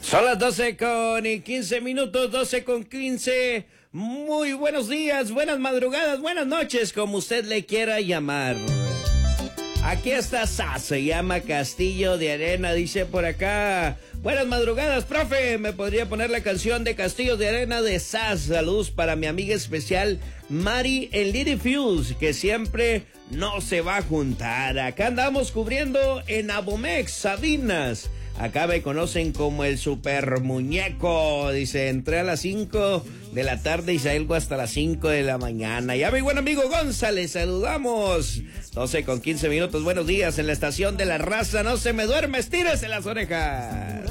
Son las 12:15, 12:15. Muy buenos días, buenas madrugadas, buenas noches, como usted le quiera llamar. Aquí está SAS, se llama Castillo de Arena, dice por acá. Buenas madrugadas, profe, ¿me podría poner la canción de Castillo de Arena de SAS? Saludos para mi amiga especial Mari en Little Fuse, que siempre no se va a juntar. Acá andamos cubriendo en Abomex, Sabinas. Acá me conocen como el super muñeco. Dice, entré a las 5 de la tarde y salgo hasta las 5 de la mañana. Ya mi buen amigo González, saludamos. 12:15, buenos días en la estación de la raza. No se me duerme, estírese las orejas.